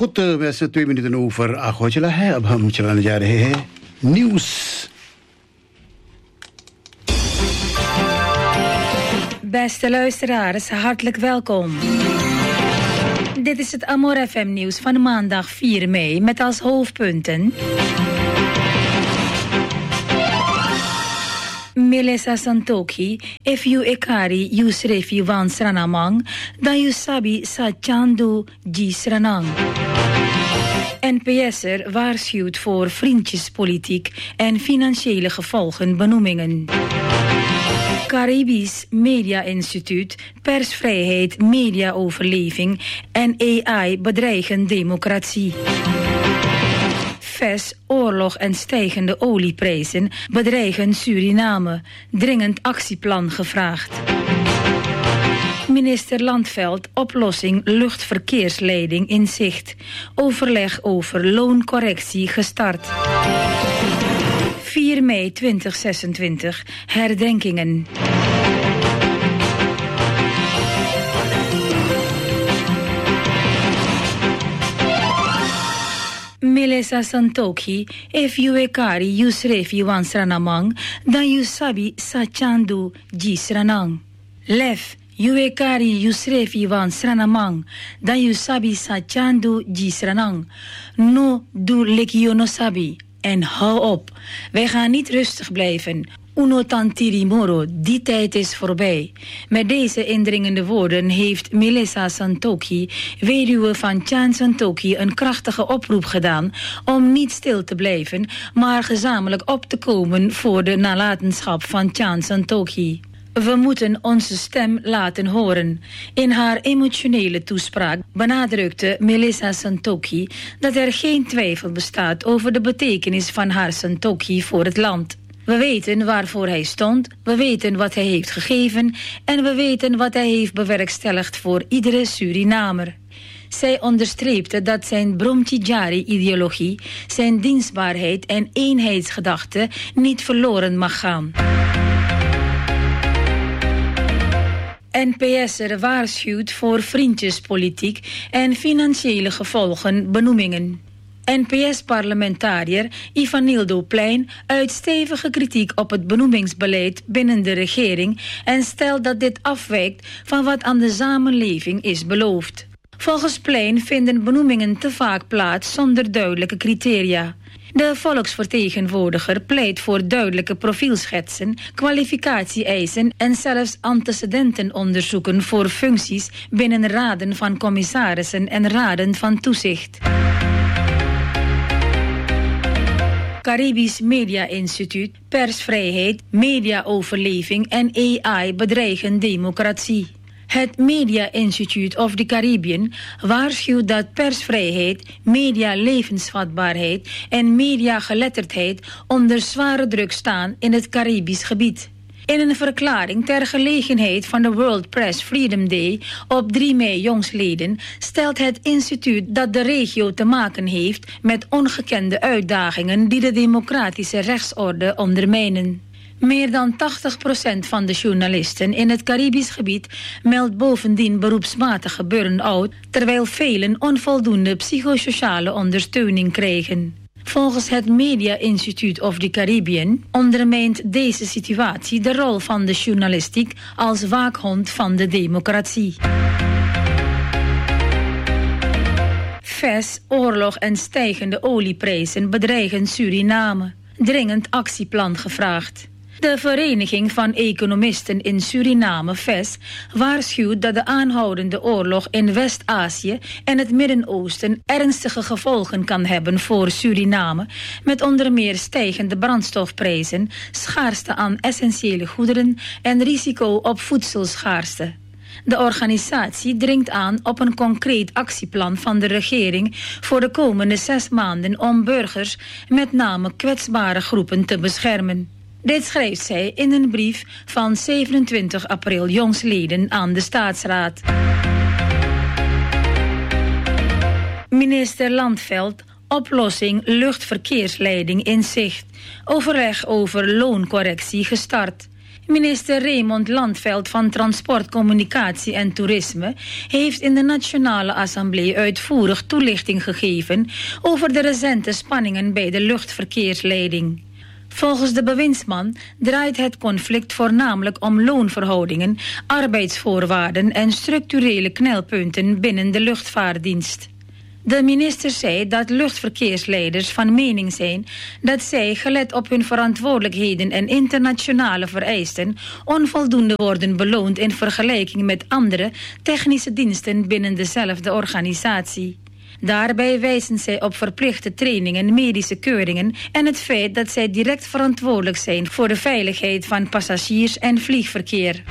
goed, we 2 minuten over 8 हो चला है. अब हम चलाने जा रहे हैं news. Beste luisteraars, hartelijk welkom. Dit is het Amor FM nieuws van maandag 4 mei met als hoofdpunten. Melissa Santoki, if you ekari you srefi van Sranamang, dan you sabi sa chandu ji Sranang. NPS'er waarschuwt voor vriendjespolitiek en financiële gevolgen benoemingen. Caribisch Media Instituut, persvrijheid, mediaoverleving en AI bedreigen democratie. VS, oorlog en stijgende olieprijzen bedreigen Suriname. Dringend actieplan gevraagd. Minister Landveld, oplossing luchtverkeersleiding in zicht. Overleg over looncorrectie gestart. 4 mei 2026, herdenkingen. Melissa Santoki, if you ekari you srefi wan Sranamang, dan you sabi sa chandu ji Sranang. Lef, you ekari you srefi wan Sranamang, dan you sabi sa chandu ji Sranang. No du lekio no sabi. En hou op, wij gaan niet rustig blijven. Uno tantiri moro, die tijd is voorbij. Met deze indringende woorden heeft Melissa Santoki, weduwe van Chan Santoki, een krachtige oproep gedaan om niet stil te blijven, maar gezamenlijk op te komen voor de nalatenschap van Chan Santoki. We moeten onze stem laten horen. In haar emotionele toespraak benadrukte Melissa Santoki dat er geen twijfel bestaat over de betekenis van haar Santoki voor het land. We weten waarvoor hij stond, we weten wat hij heeft gegeven en we weten wat hij heeft bewerkstelligd voor iedere Surinamer. Zij onderstreepte dat zijn Bromtjijari-ideologie, zijn dienstbaarheid en eenheidsgedachte niet verloren mag gaan. NPS'er waarschuwt voor vriendjespolitiek en financiële gevolgen benoemingen. NPS-parlementariër Ivanildo Plein uit stevige kritiek op het benoemingsbeleid binnen de regering en stelt dat dit afwijkt van wat aan de samenleving is beloofd. Volgens Plein vinden benoemingen te vaak plaats zonder duidelijke criteria. De volksvertegenwoordiger pleit voor duidelijke profielschetsen, kwalificatie-eisen en zelfs antecedentenonderzoeken voor functies binnen raden van commissarissen en raden van toezicht. Caribisch Media Instituut, persvrijheid, mediaoverleving en AI bedreigen democratie. Het Media Institute of the Caribbean waarschuwt dat persvrijheid, media-levensvatbaarheid en mediageletterdheid onder zware druk staan in het Caribisch gebied. In een verklaring ter gelegenheid van de World Press Freedom Day op 3 mei jongstleden stelt het instituut dat de regio te maken heeft met ongekende uitdagingen die de democratische rechtsorde ondermijnen. Meer dan 80% van de journalisten in het Caribisch gebied meldt bovendien beroepsmatige burn-out, terwijl velen onvoldoende psychosociale ondersteuning krijgen. Volgens het Media Institute of the Caribbean ondermijnt deze situatie de rol van de journalistiek als waakhond van de democratie. VS, oorlog en stijgende olieprijzen bedreigen Suriname. Dringend actieplan gevraagd. De Vereniging van Economisten in Suriname, VES, waarschuwt dat de aanhoudende oorlog in West-Azië en het Midden-Oosten ernstige gevolgen kan hebben voor Suriname, met onder meer stijgende brandstofprijzen, schaarste aan essentiële goederen en risico op voedselschaarste. De organisatie dringt aan op een concreet actieplan van de regering voor de komende 6 maanden om burgers, met name kwetsbare groepen, te beschermen. Dit schrijft zij in een brief van 27 april jongstleden aan de Staatsraad. Minister Landveld, oplossing luchtverkeersleiding in zicht. Overleg over looncorrectie gestart. Minister Raymond Landveld van Transport, Communicatie en Toerisme heeft in de Nationale Assemblée uitvoerig toelichting gegeven over de recente spanningen bij de luchtverkeersleiding. Volgens de bewindsman draait het conflict voornamelijk om loonverhoudingen, arbeidsvoorwaarden en structurele knelpunten binnen de luchtvaartdienst. De minister zei dat luchtverkeersleiders van mening zijn dat zij, gelet op hun verantwoordelijkheden en internationale vereisten, onvoldoende worden beloond in vergelijking met andere technische diensten binnen dezelfde organisatie. Daarbij wijzen zij op verplichte trainingen, medische keuringen en het feit dat zij direct verantwoordelijk zijn voor de veiligheid van passagiers en vliegverkeer.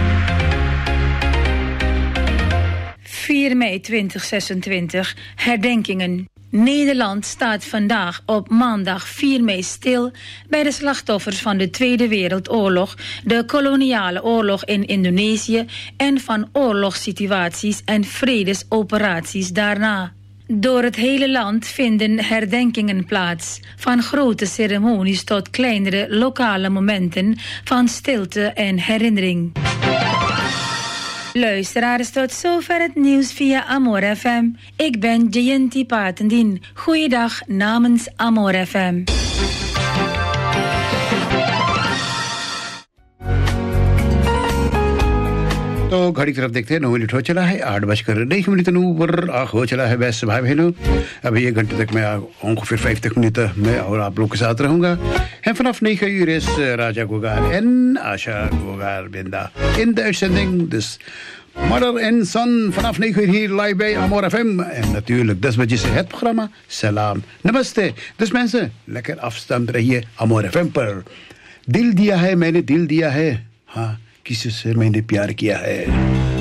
4 mei 2026, herdenkingen. Nederland staat vandaag op maandag 4 mei stil bij de slachtoffers van de Tweede Wereldoorlog, de koloniale oorlog in Indonesië en van oorlogssituaties en vredesoperaties daarna. Door het hele land vinden herdenkingen plaats, van grote ceremonies tot kleinere lokale momenten van stilte en herinnering. Luisteraars, tot zover het nieuws via Amor FM. Ik ben Jayanti Patendien. Goeiedag namens Amor FM. तो घड़ी की तरफ देखते हैं 9 मिनट हो चला है 8:09 ऊपर हो चला है वैसे भाई बहनों अभी 1 घंटे तक मैं ongeveer 50 minuten मैं और आप लोग के साथ रहूंगा en vanaf 9 uur is Raja Gogar en Asha Gogar Binda in de uitzending dus Mother en Son vanaf 9 uur hier live bij Amor FM en natuurlijk 10 बजे से het programma Salam Namaste dus mensen lekker afstand रहिए Amor FM पर दिल दिया है मैंने दिल दिया है हाँ किसी से मैंने प्यार किया है